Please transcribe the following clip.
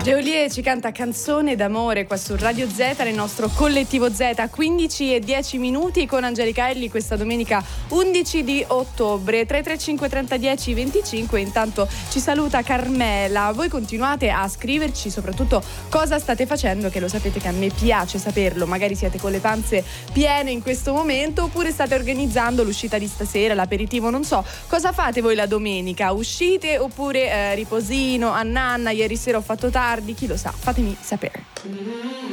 Geolier ci canta Canzone d'amore qua su Radio Z nel nostro collettivo Z, 15:10 con Angelica Elli questa domenica 11 di ottobre. 335 30 10 25. Intanto ci saluta Carmela. Voi continuate a scriverci soprattutto cosa state facendo, che lo sapete che a me piace saperlo. Magari siete con le panze piene in questo momento oppure state organizzando l'uscita di stasera, l'aperitivo, non so. Cosa fate voi la domenica? Uscite oppure riposino a nanna? Ieri sera ho fatto tardi, chi lo sa, fatemi sapere.